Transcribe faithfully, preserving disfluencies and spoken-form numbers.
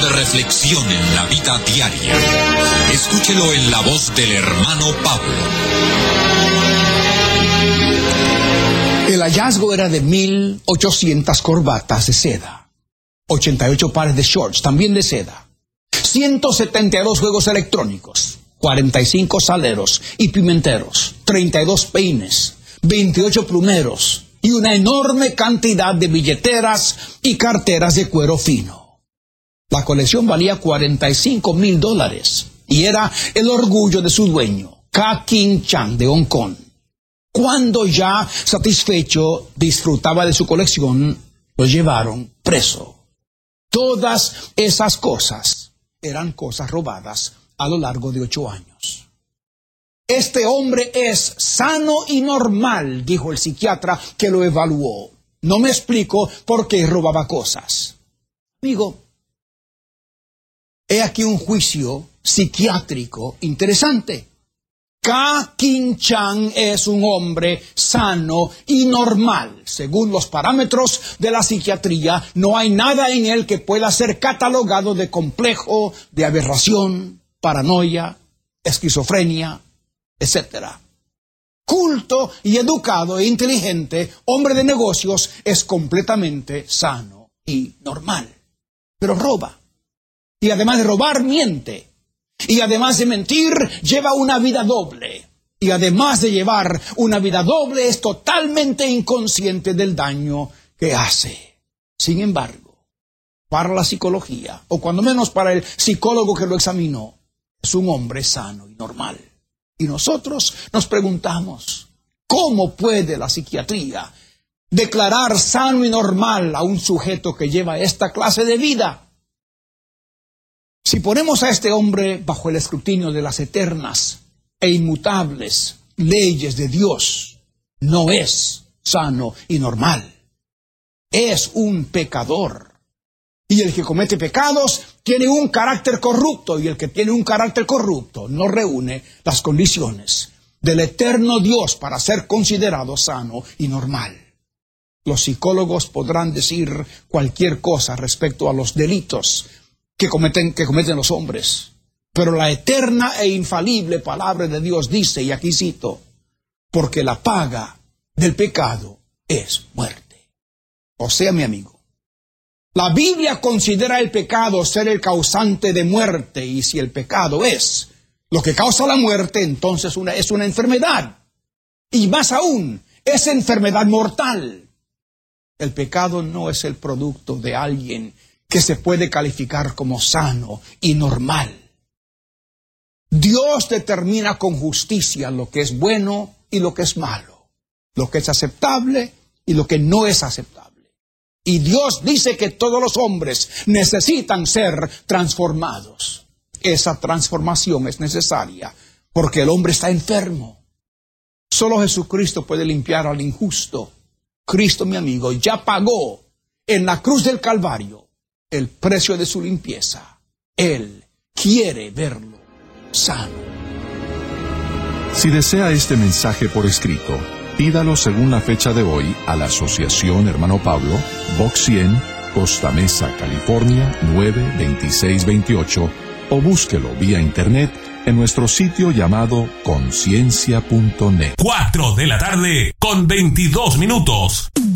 De reflexión en la vida diaria. Escúchelo en la voz del hermano Pablo. El hallazgo era de mil ochocientas corbatas de seda, ochenta y ocho pares de shorts, también de seda, ciento setenta y dos juegos electrónicos, cuarenta y cinco saleros y pimenteros, treinta y dos peines, veintiocho plumeros y una enorme cantidad de billeteras y carteras de cuero fino. La colección valía cuarenta y cinco mil dólares y era el orgullo de su dueño, Ka King Chang de Hong Kong. Cuando ya satisfecho disfrutaba de su colección, lo llevaron preso. Todas esas cosas eran cosas robadas a lo largo de ocho años. Este hombre es sano y normal, dijo el psiquiatra que lo evaluó. No me explico por qué robaba cosas. Amigo, he aquí un juicio psiquiátrico interesante. Ka King Chang es un hombre sano y normal. Según los parámetros de la psiquiatría, no hay nada en él que pueda ser catalogado de complejo, de aberración, paranoia, esquizofrenia, etcétera. Culto y educado e inteligente, hombre de negocios, es completamente sano y normal. Pero roba. Y además de robar, miente. Y además de mentir, lleva una vida doble. Y además de llevar una vida doble, es totalmente inconsciente del daño que hace. Sin embargo, para la psicología, o cuando menos para el psicólogo que lo examinó, es un hombre sano y normal. Y nosotros nos preguntamos, ¿cómo puede la psiquiatría declarar sano y normal a un sujeto que lleva esta clase de vida? Si ponemos a este hombre bajo el escrutinio de las eternas e inmutables leyes de Dios, no es sano y normal. Es un pecador. Y el que comete pecados tiene un carácter corrupto, y el que tiene un carácter corrupto no reúne las condiciones del eterno Dios para ser considerado sano y normal. Los psicólogos podrán decir cualquier cosa respecto a los delitos que cometen, que cometen los hombres. Pero la eterna e infalible palabra de Dios dice, y aquí cito, porque la paga del pecado es muerte. O sea, mi amigo, la Biblia considera el pecado ser el causante de muerte, y si el pecado es lo que causa la muerte, entonces una, es una enfermedad. Y más aún, es enfermedad mortal. El pecado no es el producto de alguien que se puede calificar como sano y normal. Dios determina con justicia lo que es bueno y lo que es malo, lo que es aceptable y lo que no es aceptable. Y Dios dice que todos los hombres necesitan ser transformados. Esa transformación es necesaria porque el hombre está enfermo. Solo Jesucristo puede limpiar al injusto. Cristo, mi amigo, ya pagó en la cruz del Calvario el precio de su limpieza. Él quiere verlo sano. Si desea este mensaje por escrito, pídalo según la fecha de hoy a la Asociación Hermano Pablo, Box cien, Costa Mesa, California, nueve veintiséis veintiocho, o búsquelo vía internet en nuestro sitio llamado conciencia punto net. cuatro de la tarde con veintidós minutos.